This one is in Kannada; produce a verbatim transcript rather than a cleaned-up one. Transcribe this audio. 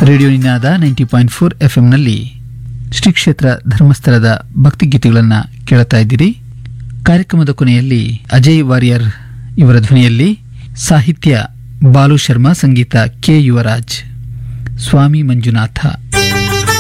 ರೇಡಿಯೋ ನಿನಾದ ninety point four F ಎಂನಲ್ಲಿ Shri ಕ್ಷೇತ್ರ ಧರ್ಮಸ್ಥಳದ ಭಕ್ತಿಗೀತೆಗಳನ್ನು ಕೇಳುತ್ತಾ ಇದ್ದೀರಿ. ಕಾರ್ಯಕ್ರಮದ ಕೊನೆಯಲ್ಲಿ ಅಜಯ್ ವಾರಿಯರ್ ಇವರ ಧ್ವನಿಯಲ್ಲಿ ಸಾಹಿತ್ಯ ಬಾಲು ಶರ್ಮಾ, ಸಂಗೀತ ಕೆ ಯುವರಾಜ್. ಸ್ವಾಮಿ ಮಂಜುನಾಥ.